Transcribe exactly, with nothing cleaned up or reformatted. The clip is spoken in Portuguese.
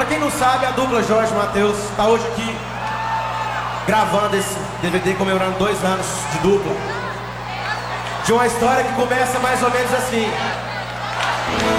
Pra quem não sabe, a dupla Jorge e Matheus tá hoje aqui gravando esse D V D comemorando dois anos de dupla. De uma história que começa mais ou menos assim.